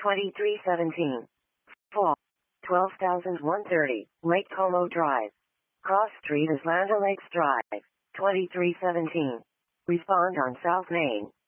2317. Fall. 12,130, Lake Como Drive. Cross Street is Land O'Lakes Drive. 2317. Respond on South Main.